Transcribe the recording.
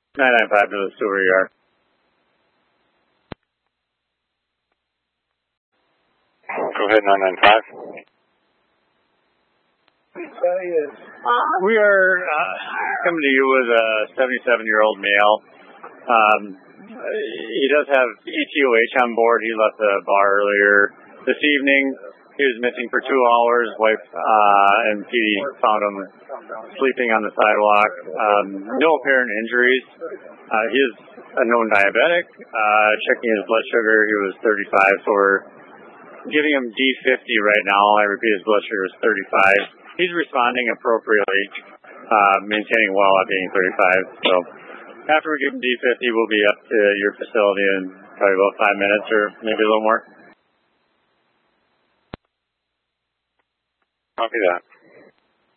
995 to the sewer yard. Go ahead, 995. Yes. We are coming to you with a 77-year-old male. He does have ETOH on board. He left the bar earlier this evening. He was missing for 2 hours. Wife and PD found him sleeping on the sidewalk. No apparent injuries. He is a known diabetic. Checking his blood sugar, he was 35, so we're giving him D50 right now. I repeat, his blood sugar is 35. He's responding appropriately, maintaining well at being 35. So after we give him D50, we'll be up to your facility in probably about 5 minutes or maybe a little more. Copy that.